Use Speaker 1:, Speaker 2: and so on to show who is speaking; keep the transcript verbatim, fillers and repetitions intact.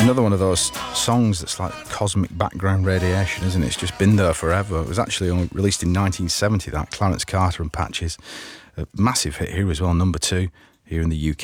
Speaker 1: Another one of those songs that's like cosmic background radiation, isn't it? It's just been there forever. It was actually only released in nineteen seventy, that Clarence Carter and Patches. A massive hit here as well, number two here in the U K.